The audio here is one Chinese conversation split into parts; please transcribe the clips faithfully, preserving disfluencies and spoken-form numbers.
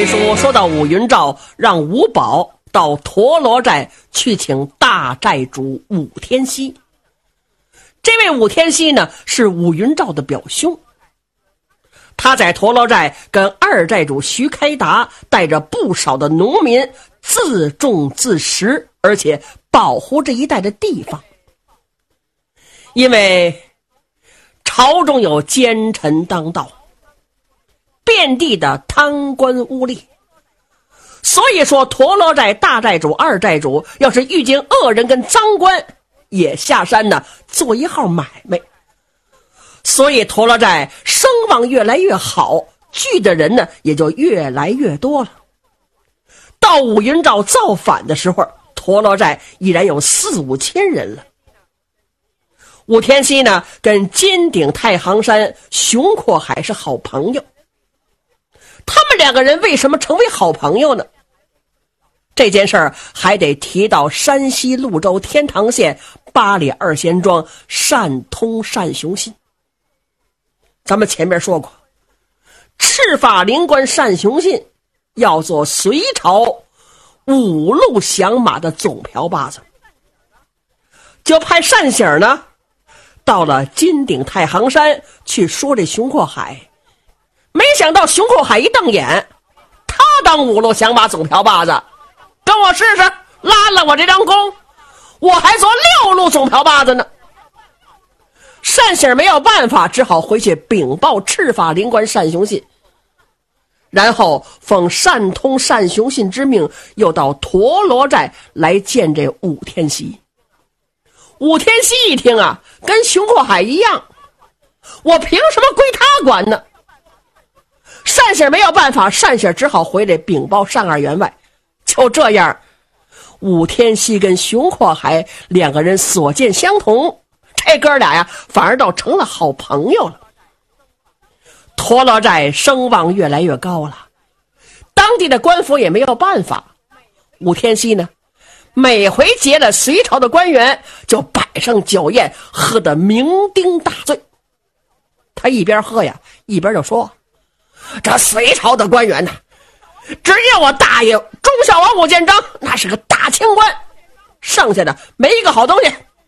回书说到武云照让吴宝到陀罗寨去请大寨主武天锡。这位武天锡呢，是武云照的表兄。他在陀罗寨跟二寨主徐开达带着不少的农民自种自食，而且保护这一带的地方。因为朝中有奸臣当道，遍地的贪官污吏，所以说陀罗寨大寨主二寨主要是遇见恶人跟赃官，也下山呢做一号买卖。所以陀罗寨声望越来越好，聚的人呢也就越来越多了。到武云照造反的时候，陀罗寨已然有四五千人了。武天锡呢跟金鼎太行山熊阔海是好朋友。他们两个人为什么成为好朋友呢？这件事儿还得提到山西潞州天堂县八里二贤庄单通单雄信。咱们前面说过，赤发灵官单雄信要做隋朝五路响马的总瓢把子，就派单喜儿呢到了金鼎太行山去说这熊阔海。没想到熊阔海一瞪眼，他当五路响马总瓢把子，跟我试试，拉了我这张弓，我还做六路总瓢把子呢。单喜儿没有办法，只好回去禀报赤发灵官单雄信，然后奉单通单雄信之命，又到陀罗寨来见这武天锡。武天锡一听啊，跟熊阔海一样，我凭什么归他管呢？单喜儿没有办法，单喜儿只好回来禀报单二员外。就这样，武天锡跟熊阔海两个人所见相同，这哥俩呀反而倒成了好朋友了。陀罗寨声望越来越高了，当地的官府也没有办法。武天锡呢，每回结了隋朝的官员，就摆上酒宴，喝得酩酊大醉。他一边喝呀，一边就说：这隋朝的官员呢，只要我大爷忠孝王武建章那是个大清官，剩下的没一个好东西。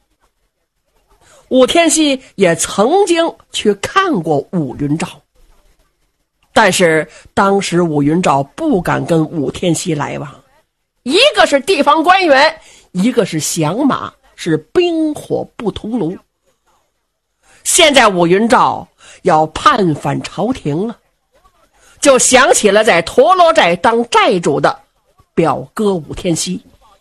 武天锡也曾经去看过武云照，但是当时武云照不敢跟武天锡来往，一个是地方官员，一个是响马，是冰火不同炉。现在武云照要叛反朝廷了，就想起了在陀罗寨当寨主的表哥武天锡。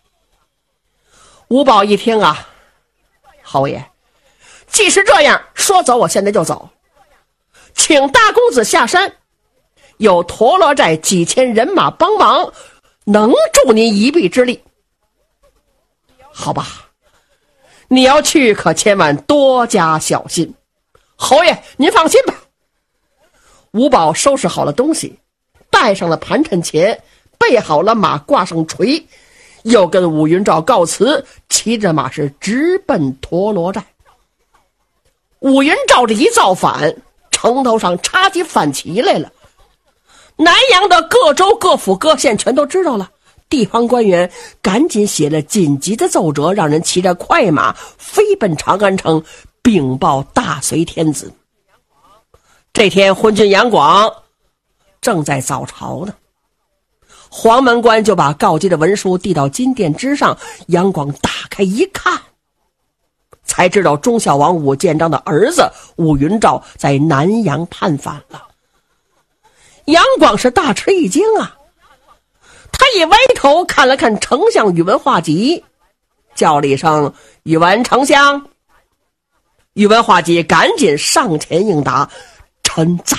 吴宝一听啊，侯爷，既是这样，说走我现在就走，请大公子下山，有陀罗寨几千人马帮忙，能助您一臂之力。好吧，你要去可千万多加小心。侯爷您放心吧。吴宝收拾好了东西，带上了盘缠钱，备好了马，挂上锤，又跟武云照告辞，骑着马是直奔陀罗寨。武云照这一造反，城头上插起反旗来了。南阳的各州各府各县全都知道了，地方官员赶紧写了紧急的奏折，让人骑着快马飞奔长安城，禀报大隋天子。这天昏君杨广正在早朝呢，黄门官就把告急的文书递到金殿之上。杨广打开一看，才知道忠孝王武建章的儿子武云照在南阳叛反了。杨广是大吃一惊啊，他一歪头看了看丞相宇文化及，叫了一声：宇文丞相。宇文化及赶紧上前应答：臣在。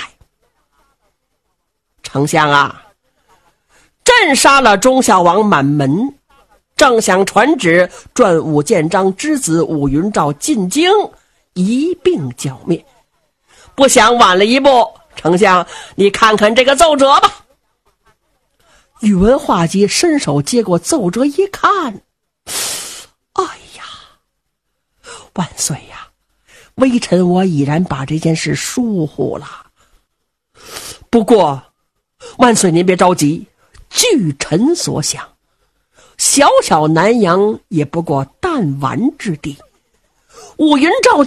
丞相啊，朕杀了忠孝王满门，正想传旨传武建章之子武云照进京，一并剿灭，不想晚了一步。丞相，你看看这个奏折吧。宇文化及伸手接过奏折一看，哎呀，万岁呀，微臣我已然把这件事疏忽了。不过万岁您别着急，据臣所想，小小南阳也不过弹丸之地，武云照